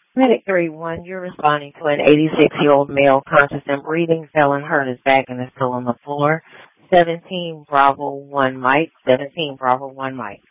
Medic 3-1, you're responding to an 86-year-old male conscious and breathing, fell and hurt his back and is still on the floor. 17 Bravo 1 Mike, 17 Bravo 1 Mike.